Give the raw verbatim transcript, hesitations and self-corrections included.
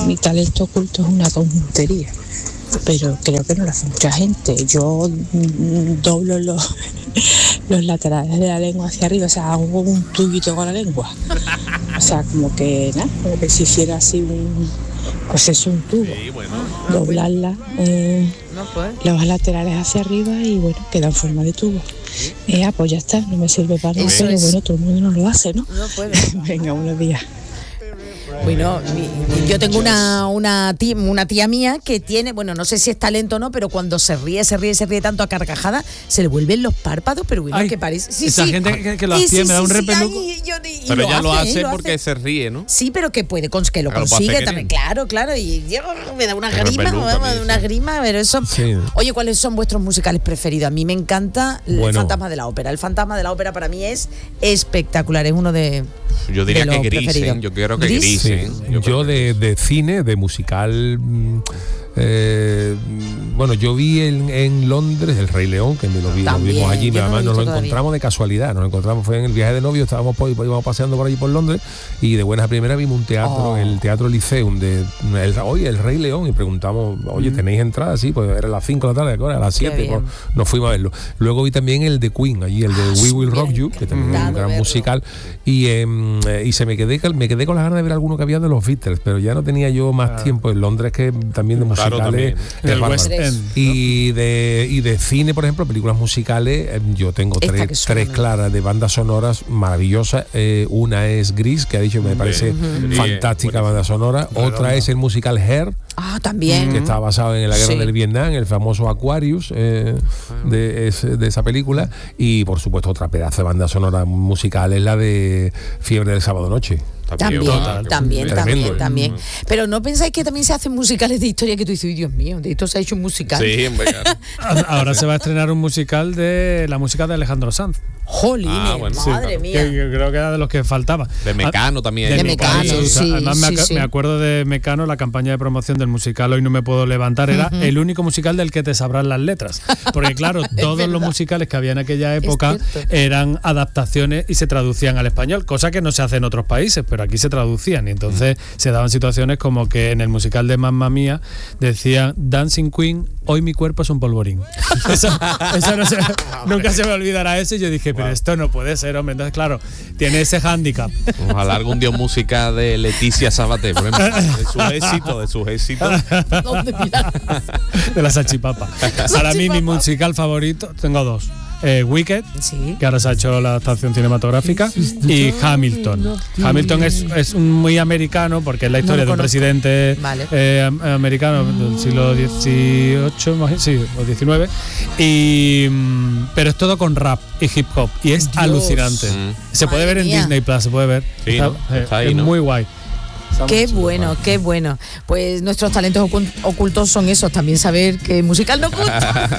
mi talento oculto es una tontería, pero creo que no lo hace mucha gente. Yo mm, doblo los, los laterales de la lengua hacia arriba, o sea, hago un tubito con la lengua. O sea, como que, ¿no? Como que si hiciera así un, pues es un tubo. Sí, bueno. Doblarla, eh, No puede. los laterales hacia arriba y bueno, queda en forma de tubo. Eh, ah, pues ya está, no me sirve para nada, Eso pero es. bueno, todo el mundo no lo hace, ¿no? No puede. Venga, buenos días. Bueno, mi- yo tengo una, una, tía, una tía mía que tiene, bueno, no sé si es talento o no, pero cuando se ríe, se ríe, se ríe tanto a carcajada, se le vuelven los párpados, pero bueno, Ay, que parece. Sí, esa sí. gente que, que lo Sí, hacía sí, me da un sí, sí, repeluco. ay, y yo- y Pero lo ella lo hace, hace ¿eh? Lo porque hace. se ríe, ¿no? Sí, pero que puede, cons- que lo Claro, lo puede consigue hacer también, querer. claro, claro, y yo, me da una El grima, repelús me da también, una sí. grima, pero eso. Sí. Oye, ¿cuáles son vuestros musicales preferidos? A mí me encanta El Bueno. Fantasma de la Ópera. El Fantasma de la Ópera para mí es espectacular, es uno de. Yo diría de que los Gris, ¿eh? preferidos. Yo quiero que ¿Gris? Gris, Sí, ¿eh? yo, creo que de, Gris. de cine, de musical, mm, eh, mm, bueno, yo vi en, en Londres El Rey León, que me lo, vi, lo También, vimos allí, yo no lo he además nos visto lo todavía. encontramos de casualidad, nos lo encontramos, fue en el viaje de novio, estábamos por, íbamos paseando por allí por Londres y de buenas a primeras vimos un teatro, Oh. el Teatro Lyceum, de el, oye, El Rey León, y preguntamos, oye, ¿tenéis entradas? Sí, pues era a las cinco de la tarde, ahora a las Qué siete, bien. pues, nos fuimos a verlo. Luego vi también el de Queen, allí, el de Ah, We Will me Rock hubiera You, que también es un encantado gran verlo. musical, y, em, eh, y se me quedé, me quedé con las ganas de ver alguno que había de los Beatles, pero ya no tenía yo más tiempo en Londres, que también de Claro, musicales también. es El bárbaro. West End. y de y de cine, por ejemplo, películas musicales, eh, yo tengo Esta tres, que suena, tres ¿no? claras de bandas sonoras maravillosas. Eh, una es Gris, que ha dicho me parece Gris, fantástica buenísimo. banda sonora. Otra es el musical Hair, Ah, también. que está basado en la guerra Sí. del Vietnam, el famoso Aquarius eh, de, es- de esa película. Y por supuesto otra pedazo de banda sonora musical es la de Fiebre del Sábado Noche. También, Total. también, Tremendo. también, también. Pero ¿no pensáis que también se hacen musicales de historia que tú dices, "Uy, Dios mío, de esto se ha hecho un musical"? Sí, hombre, claro. Ahora se va a estrenar un musical de la música de Alejandro Sanz. Jolines, Ah, bueno, sí, madre claro. mía. Que yo creo que era de los que faltaba. De Mecano también. De Del Mecano, musical, sí, Además, me, sí, acu- sí. me acuerdo de Mecano, la campaña de promoción del musical Hoy no me puedo levantar, era el único musical del que te sabrán las letras. Porque claro, todos los verdad. musicales que había en aquella época cierto. eran adaptaciones y se traducían al español, cosa que no se hace en otros países, pero aquí se traducían. Y entonces se daban situaciones como que en el musical de Mamma Mía decían Dancing Queen, hoy mi cuerpo es un polvorín. Eso, eso no se- nunca se me olvidará eso. Y yo dije, pero esto no puede ser, hombre. Entonces, claro, tiene ese hándicap. Ojalá algún día música de Leticia Sabaté, por ejemplo. De sus éxitos, de sus éxitos. ¿Dónde miras? De la salchipapa. Para mí, mi musical favorito, tengo dos. Eh, Wicked, Sí. que ahora se ha hecho la adaptación cinematográfica, y Hamilton. Hamilton es, es un muy americano porque es la historia No lo de un conozco. presidente Vale. eh, am- americano del siglo dieciocho, imagi- sí, o diecinueve, y, mm, pero es todo con rap y hip hop, y es Dios. alucinante. Mm. Se puede Madre ver en mía. Disney Plus, se puede ver. Sí, ¿no? eh, Está ahí, es ¿no? muy guay. Está Qué muy chulo. bueno, qué bueno. Pues nuestros talentos ocul- ocultos son esos, también saber que musical no gusta.